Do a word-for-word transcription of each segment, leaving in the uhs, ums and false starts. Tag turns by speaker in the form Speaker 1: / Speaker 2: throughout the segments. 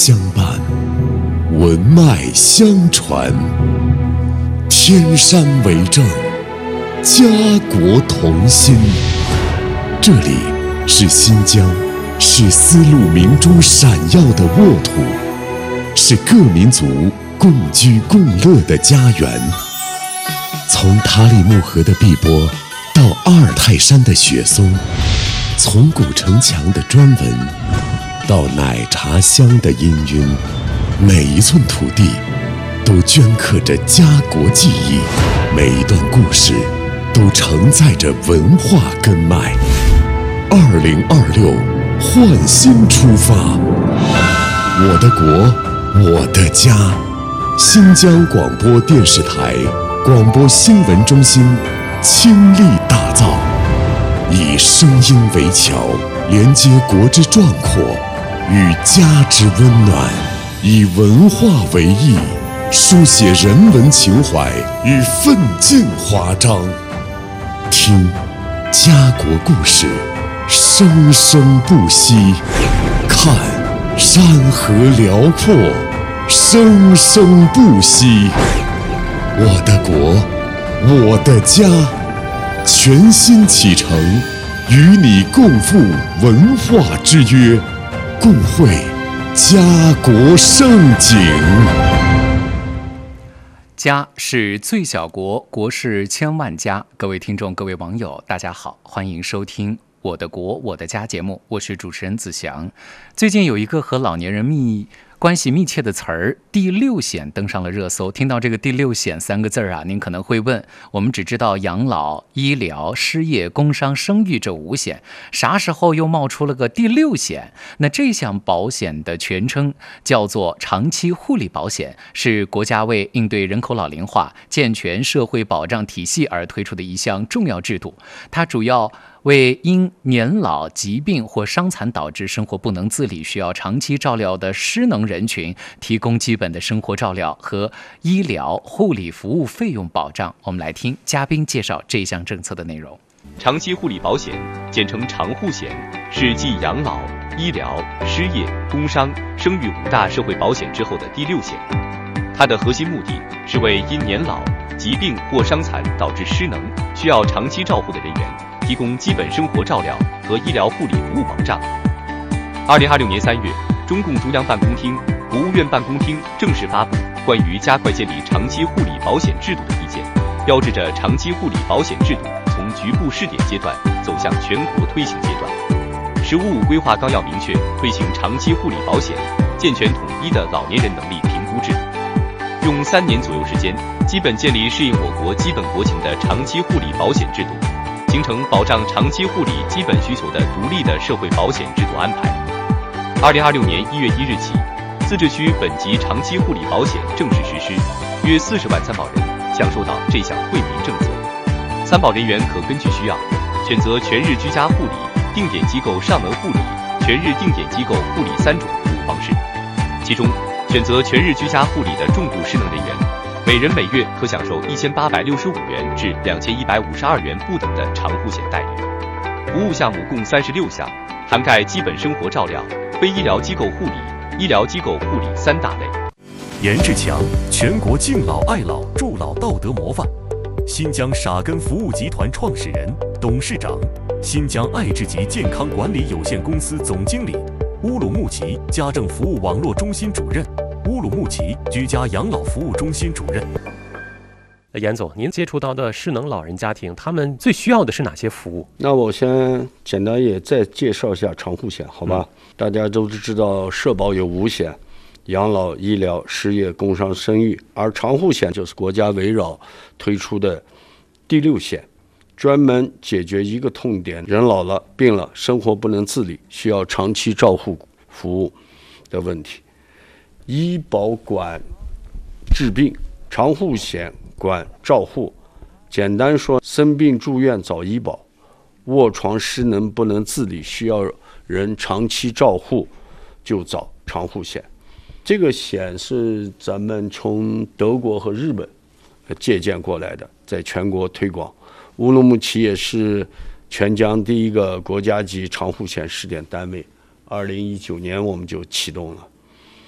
Speaker 1: 相伴，文脉相传，天山为证，家国同心。这里是新疆，是丝路明珠闪耀的沃土，是各民族共居共乐的家园。从塔里木河的碧波到阿尔泰山的雪松，从古城墙的砖纹到奶茶香的氤氲，每一寸土地都镌刻着家国记忆，每一段故事都承载着文化根脉。二零二六，焕新出发，我的国，我的家。新疆广播电视台广播新闻中心倾力打造，以声音为桥，连接国之壮阔与家之温暖，以文化为翼，书写人文情怀与奋进华章。听家国故事，生生不息；看山河辽阔，生生不息。我的国，我的家，全新启程，与你共赴文化之约，共绘家国盛景。
Speaker 2: 家是最小国，国是千万家。各位听众，各位网友，大家好，欢迎收听我的国我的家节目，我是主持人子祥。最近有一个和老年人密关系密切的词儿“第六险”登上了热搜。听到这个“第六险”三个字儿啊，您可能会问：我们只知道养老、医疗、失业、工伤、生育这五险，啥时候又冒出了个第六险？那这项保险的全称叫做长期护理保险，是国家为应对人口老龄化、健全社会保障体系而推出的一项重要制度。它主要为因年老、疾病或伤残导致生活不能自理，需要长期照料的失能人群提供基本的生活照料和医疗护理服务费用保障。我们来听嘉宾介绍这项政策的内容。
Speaker 3: 长期护理保险，简称长护险，是继养老、医疗、失业、工伤、生育五大社会保险之后的第六险。它的核心目的是为因年老、疾病或伤残导致失能，需要长期照护的人员提供基本生活照料和医疗护理服务保障。二零二六年三月，中共中央办公厅、国务院办公厅正式发布关于加快建立长期护理保险制度的意见，标志着长期护理保险制度从局部试点阶段走向全国推行阶段。“十五五”规划纲要明确推行长期护理保险健全统一的老年人能力评估制度，用三年左右时间，基本建立适应我国基本国情的长期护理保险制度，形成保障长期护理基本需求的独立的社会保险制度安排。二零二六年一月一日起，自治区本级长期护理保险正式实施，约四十万参保人享受到这项惠民政策。参保人员可根据需要，选择全日居家护理、定点机构上门护理、全日定点机构护理三种服务方式。其中，选择全日居家护理的重度失能人员，每人每月可享受一千八百六十五元至两千一百五十二元不等的长护险待遇。服务项目共三十六项，涵盖基本生活照料、非医疗机构护理、医疗机构护理三大类。
Speaker 4: 严志强，全国敬老爱老助老道德模范，新疆傻根服务集团创始人、董事长，新疆爱智集健康管理有限公司总经理，乌鲁木齐家政服务网络中心主任，乌鲁木齐居家养老服务中心主任。
Speaker 5: 严总，您接触到的失能老人家庭，他们最需要的是哪些服务？
Speaker 6: 那我先简单也再介绍一下长护险，好吧？嗯、大家都知道社保有五险：养老、医疗、失业、工伤、生育，而长护险就是国家围绕推出的第六险，专门解决一个痛点：人老了、病了，生活不能自理，需要长期照护服务的问题。医保管治病，长护险管照护。简单说，生病住院找医保，卧床失能不能自理，需要人长期照护，就找长护险。这个险是咱们从德国和日本借鉴过来的，在全国推广。乌鲁木齐也是全疆第一个国家级长护险试点单位，二零一九年我们就启动了。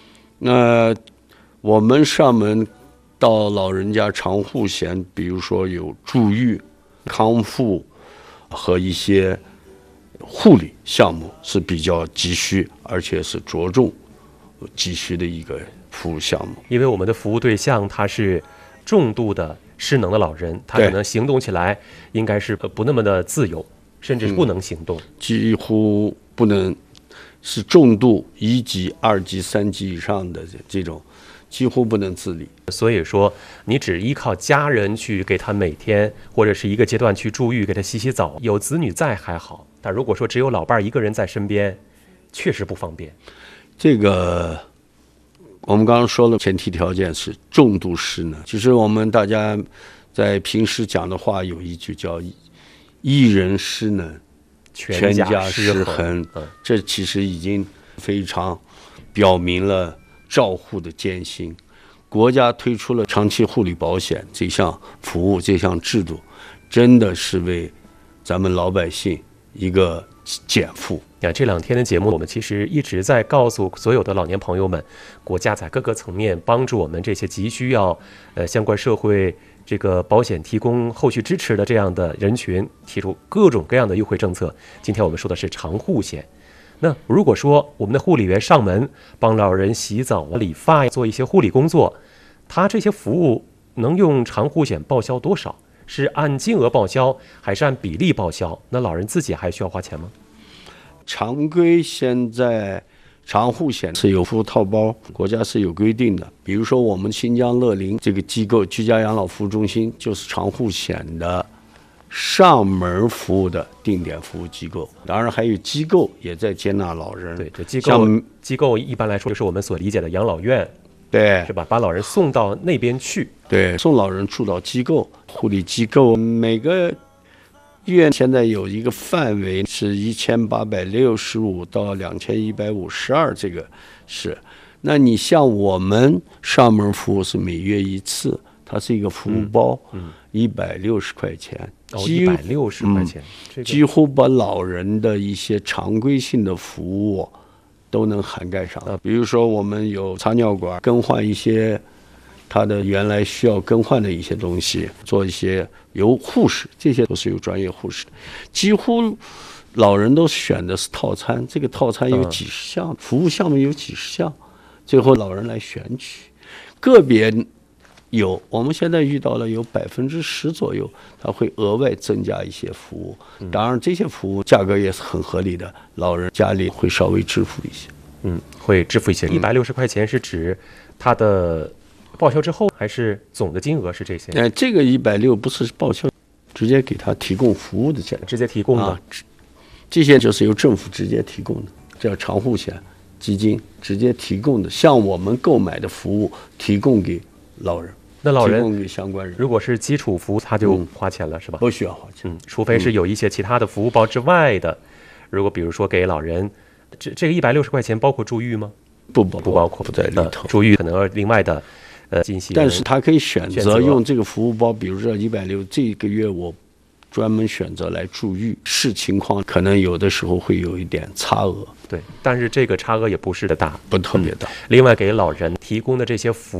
Speaker 6: 那我们上门到老人家长护险，比如说有住院、康复和一些护理项目是比较急需，而且是着重急需的一个服务项目。
Speaker 5: 因为我们的服务对象他是重度的失能的老人，他可能行动起来应该是不那么的自由，甚至不能行动，嗯、
Speaker 6: 几乎不能，是重度一级、二级、三级以上的这种，几乎不能自理。
Speaker 5: 所以说，你只依靠家人去给他每天或者是一个阶段去注浴，给他洗洗澡，有子女在还好，但如果说只有老伴一个人在身边，确实不方便。
Speaker 6: 这个我们刚刚说了，前提条件是重度失能。其实我们大家在平时讲的话有一句叫“一人失能，全家失衡”，这其实已经非常表明了照护的艰辛。国家推出了长期护理保险这项服务，这项制度，真的是为咱们老百姓一个减负。
Speaker 5: 啊，这两天的节目，我们其实一直在告诉所有的老年朋友们，国家在各个层面帮助我们这些急需要呃相关社会这个保险提供后续支持的这样的人群，提出各种各样的优惠政策。今天我们说的是长护险。那如果说我们的护理员上门帮老人洗澡、理发，做一些护理工作，他这些服务能用长护险报销多少？是按金额报销还是按比例报销？那老人自己还需要花钱吗？
Speaker 6: 常规现在长护险是有服务套包，国家是有规定的。比如说我们新疆乐陵这个机构居家养老服务中心就是长护险的上门服务的定点服务机构，当然还有机构也在接纳老人。
Speaker 5: 对，这机构机构一般来说就是我们所理解的养老院，
Speaker 6: 对，
Speaker 5: 是吧？把老人送到那边去，
Speaker 6: 对，送老人住到机构、护理机构，每个医院现在有一个范围是一千八百六十五到两千一百五十二，这个是。那你像我们上门服务是每月一次，它是一个服务包，一百六十块钱，
Speaker 5: 哦，一百六十块钱，
Speaker 6: 嗯这个、几乎把老人的一些常规性的服务都能涵盖上。比如说我们有插尿管，更换一些他的原来需要更换的一些东西，做一些由护士，这些都是有专业护士的。几乎老人都选的是套餐，这个套餐有几十项，嗯、服务项目有几十项，最后老人来选取。个别有，我们现在遇到了有百分之十左右，他会额外增加一些服务。当然，这些服务价格也是很合理的，老人家里会稍微支付一些。
Speaker 5: 嗯，会支付一些。一百六十块钱是指他的报销之后，还是总的金额是这些？
Speaker 6: 哎，这个一百六不是报销，直接给他提供服务的钱，
Speaker 5: 直接提供的、
Speaker 6: 啊。这些就是由政府直接提供的，叫长护险基金直接提供的，向我们购买的服务提供给老人。
Speaker 5: 那老人
Speaker 6: 提供给相关人，
Speaker 5: 如果是基础服务，他就花钱了，嗯、是吧？
Speaker 6: 不需要花钱，
Speaker 5: 嗯，除非是有一些其他的服务包之外的。嗯、如果比如说给老人，这这个一百六十块钱包括住院吗？
Speaker 6: 不不
Speaker 5: 不包括，
Speaker 6: 不在里头。
Speaker 5: 呃、住院可能另外的，呃，进行。
Speaker 6: 但是他可以选择用这个服务包，比如说一百六，这个月我专门选择来住院，视情况可能有的时候会有一点差额。
Speaker 5: 对，但是这个差额也不是的大，
Speaker 6: 不特别大。
Speaker 5: 嗯、另外给老人提供的这些服